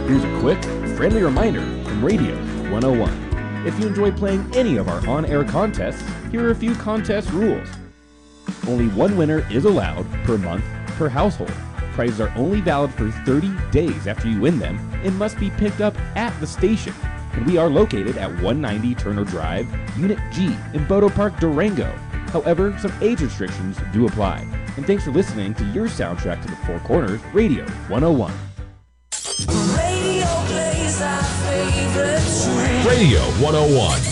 Here's a quick, friendly reminder from Radio 101. If you enjoy playing any of our on-air contests, here are a few contest rules. Only one winner is allowed per month per household. Prizes are only valid for 30 days after you win them and must be picked up at the station. And we are located at 190 Turner Drive, Unit G in Bodo Park, Durango. However, some age restrictions do apply. And thanks for listening to your soundtrack to the Four Corners, Radio 101. Radio plays our favorite tune. Radio 101.